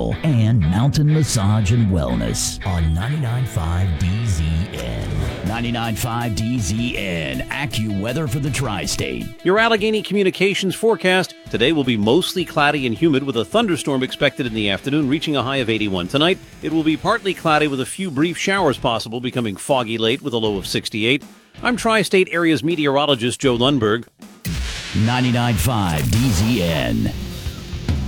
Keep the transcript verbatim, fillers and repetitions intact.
Medical, and Mountain Massage and Wellness on ninety-nine point five D Z N. ninety-nine point five D Z N, AccuWeather for the Tri-State. Your Allegheny Communications forecast. Today will be mostly cloudy and humid with a thunderstorm expected in the afternoon, reaching a high of eighty-one. Tonight, it will be partly cloudy with a few brief showers possible, becoming foggy late with a low of sixty-eight. I'm Tri-State Area's meteorologist Joe Lundberg. ninety-nine point five D Z N.